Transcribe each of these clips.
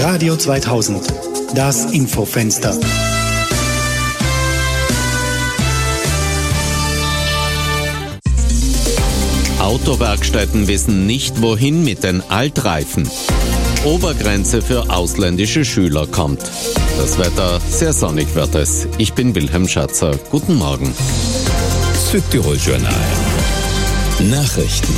Radio 2000, das Infofenster. Autowerkstätten wissen nicht, wohin mit den Altreifen. Obergrenze für ausländische Schüler kommt. Das Wetter, sehr sonnig wird es. Ich bin Wilhelm Schatzer. Guten Morgen. Südtirol-Journal. Nachrichten.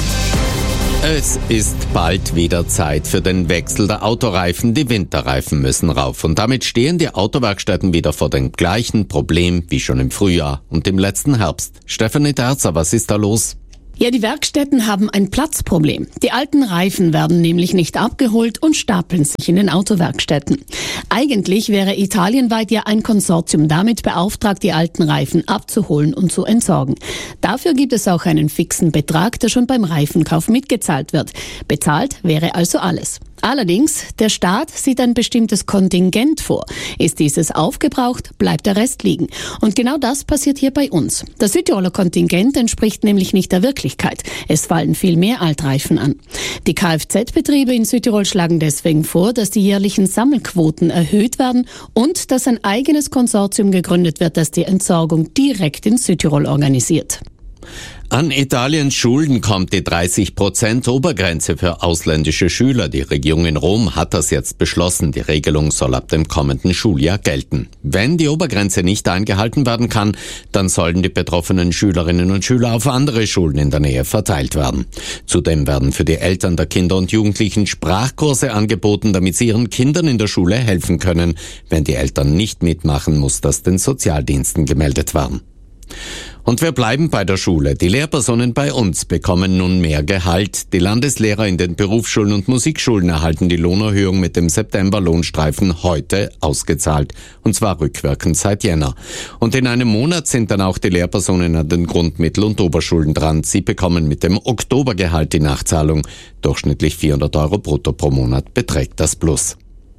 Es ist bald wieder Zeit für den Wechsel der Autoreifen. Die Winterreifen müssen rauf. Und damit stehen die Autowerkstätten wieder vor dem gleichen Problem wie schon im Frühjahr und im letzten Herbst. Stefanie Derzer, was ist da los? Ja, die Werkstätten haben ein Platzproblem. Die alten Reifen werden nämlich nicht abgeholt und stapeln sich in den Autowerkstätten. Eigentlich wäre italienweit ja ein Konsortium damit beauftragt, die alten Reifen abzuholen und zu entsorgen. Dafür gibt es auch einen fixen Betrag, der schon beim Reifenkauf mitgezahlt wird. Bezahlt wäre also alles. Allerdings, der Staat sieht ein bestimmtes Kontingent vor. Ist dieses aufgebraucht, bleibt der Rest liegen. Und genau das passiert hier bei uns. Das Südtiroler Kontingent entspricht nämlich nicht der Wirklichkeit. Es fallen viel mehr Altreifen an. Die Kfz-Betriebe in Südtirol schlagen deswegen vor, dass die jährlichen Sammelquoten erhöht werden und dass ein eigenes Konsortium gegründet wird, das die Entsorgung direkt in Südtirol organisiert. An Italiens Schulen kommt die 30% Obergrenze für ausländische Schüler. Die Regierung in Rom hat das jetzt beschlossen. Die Regelung soll ab dem kommenden Schuljahr gelten. Wenn die Obergrenze nicht eingehalten werden kann, dann sollen die betroffenen Schülerinnen und Schüler auf andere Schulen in der Nähe verteilt werden. Zudem werden für die Eltern der Kinder und Jugendlichen Sprachkurse angeboten, damit sie ihren Kindern in der Schule helfen können. Wenn die Eltern nicht mitmachen, muss das den Sozialdiensten gemeldet werden. Und wir bleiben bei der Schule. Die Lehrpersonen bei uns bekommen nun mehr Gehalt. Die Landeslehrer in den Berufsschulen und Musikschulen erhalten die Lohnerhöhung mit dem September-Lohnstreifen heute ausgezahlt. Und zwar rückwirkend seit Jänner. Und in einem Monat sind dann auch die Lehrpersonen an den Grundmittel- und Oberschulen dran. Sie bekommen mit dem Oktobergehalt die Nachzahlung. Durchschnittlich 400 € brutto pro Monat beträgt das Plus.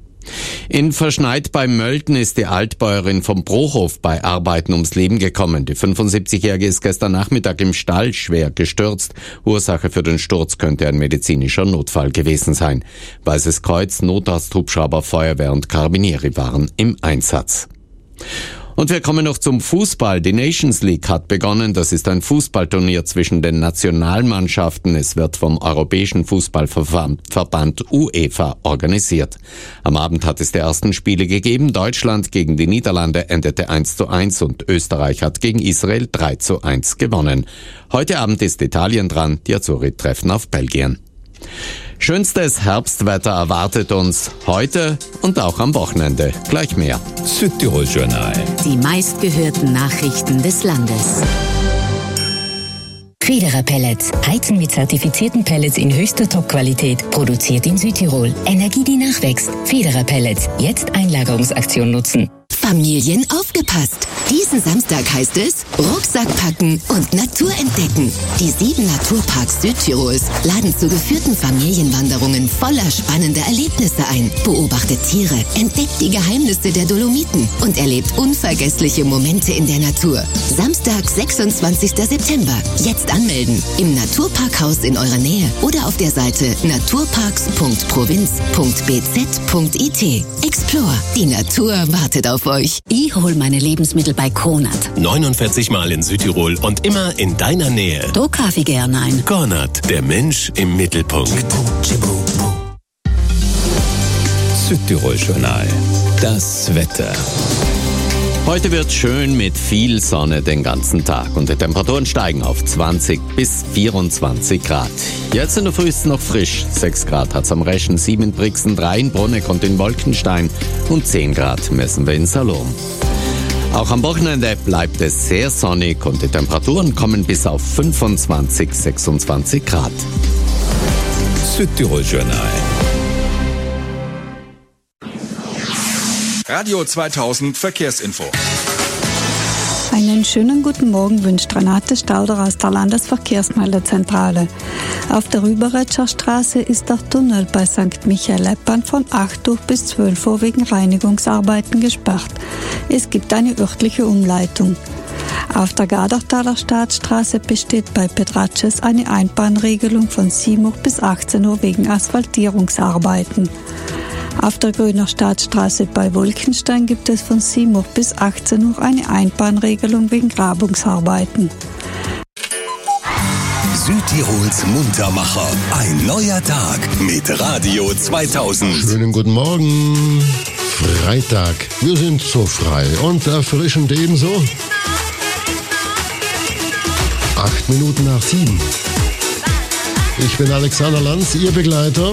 In Verschneit bei Mölten ist die Altbäuerin vom Brohof bei Arbeiten ums Leben gekommen. Die 75-Jährige ist gestern Nachmittag im Stall schwer gestürzt. Ursache für den Sturz könnte ein medizinischer Notfall gewesen sein. Weißes Kreuz, Notarzthubschrauber, Feuerwehr und Carabinieri waren im Einsatz. Und wir kommen noch zum Fußball. Die Nations League hat begonnen. Das ist ein zwischen den Nationalmannschaften. Es wird vom Europäischen Fußballverband UEFA organisiert. Am Abend hat es die ersten Spiele gegeben. Deutschland gegen die Niederlande endete 1:1 und Österreich hat gegen Israel 3:1 gewonnen. Heute Abend ist Italien dran. Die Azzurri treffen auf Belgien. Schönstes Herbstwetter erwartet uns heute und auch am Wochenende. Gleich mehr. Südtirol-Journal. Die meistgehörten Nachrichten des Landes. Federer Pellets. Heizen mit zertifizierten Pellets in höchster Top-Qualität. Produziert in Südtirol. Energie, die nachwächst. Federer Pellets. Jetzt Einlagerungsaktion nutzen. Familien aufgepasst! Diesen Samstag heißt es Rucksack packen und Natur entdecken. Die 7 Naturparks Südtirols laden zu geführten Familienwanderungen voller spannender Erlebnisse ein. Beobachtet Tiere, entdeckt die Geheimnisse der Dolomiten und erlebt unvergessliche Momente in der Natur. Samstag, 26. September. Jetzt anmelden. Im Naturparkhaus in eurer Nähe oder auf der Seite naturparks.provinz.bz.it. Explore. Die Natur wartet auf euch. Ich hol meine Lebensmittel bei Konat. 49 Mal in Südtirol und immer in deiner Nähe. Da kaufe ich gern ein. Konat, der Mensch im Mittelpunkt. Südtirol-Journal. Das Wetter. Heute wird schön mit viel Sonne den ganzen Tag und die Temperaturen steigen auf 20 bis 24 Grad. Jetzt in der Früh ist es noch frisch. 6 Grad hat's am Reschen, 7 in Brixen, 3 in Bruneck und in Wolkenstein und 10 Grad messen wir in Salom. Auch am Wochenende bleibt es sehr sonnig und die Temperaturen kommen bis auf 25, 26 Grad. Südtirol-Journal. Radio 2000 Verkehrsinfo. Einen schönen guten Morgen wünscht Renate Stauder aus der Landesverkehrsmeldezentrale. Auf der Rüberetscher Straße ist der Tunnel bei St. Michael-Eppern von 8 Uhr bis 12 Uhr wegen Reinigungsarbeiten gesperrt. Es gibt eine örtliche Umleitung. Auf der Gardertaler Staatsstraße besteht bei Petraches eine Einbahnregelung von 7 Uhr bis 18 Uhr wegen Asphaltierungsarbeiten. Auf der Grüner Staatsstraße bei Wolkenstein gibt es von 7 Uhr bis 18 Uhr eine Einbahnregelung wegen Grabungsarbeiten. Südtirols Muntermacher. Ein neuer Tag mit Radio 2000. Schönen guten Morgen. Freitag. Wir sind so frei und erfrischend ebenso. 8 Minuten nach 7. Ich bin Alexander Lanz, Ihr Begleiter.